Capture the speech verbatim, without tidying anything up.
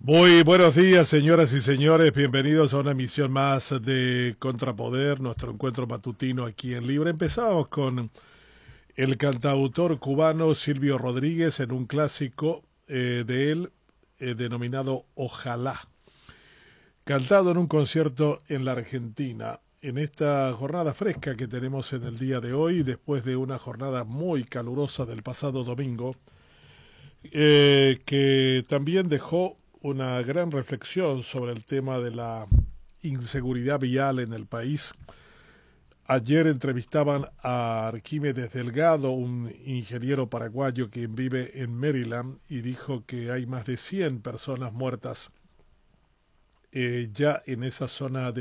Muy buenos días, señoras y señores. Bienvenidos a una emisión más de Contrapoder, nuestro encuentro matutino aquí en Libre. Empezamos con el cantautor cubano Silvio Rodríguez en un clásico eh, de él eh, denominado Ojalá, cantado en un concierto en la Argentina. En esta jornada fresca que tenemos en el día de hoy, después de una jornada muy calurosa del pasado domingo, eh, que también dejó una gran reflexión sobre el tema de la inseguridad vial en el país. Ayer entrevistaban a Arquímedes Delgado, un ingeniero paraguayo que vive en Maryland, y dijo que hay más de cien personas muertas eh, ya en esa zona de